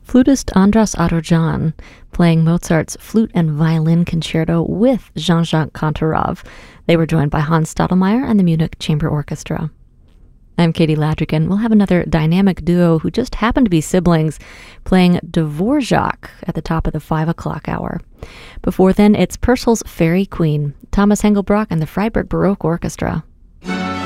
Flutist Andras Adorjan playing Mozart's flute and violin concerto with Jean-Jacques Kantorov. They were joined by Hans Stadelmeier and the Munich Chamber Orchestra. I'm Katie Ladrigan. We'll have another dynamic duo who just happen to be siblings playing Dvorak at the top of the 5 o'clock hour. Before then, it's Purcell's Fairy Queen, Thomas Engelbrock and the Freiburg Baroque Orchestra.